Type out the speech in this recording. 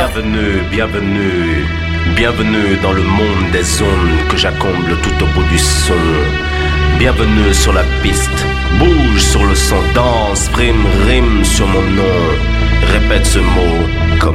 Bienvenue, bienvenue, bienvenue dans le monde des ondes que j'accomble tout au bout du son. Bienvenue sur la piste, bouge sur le son, danse, prime, rime sur mon nom. Répète ce mot comme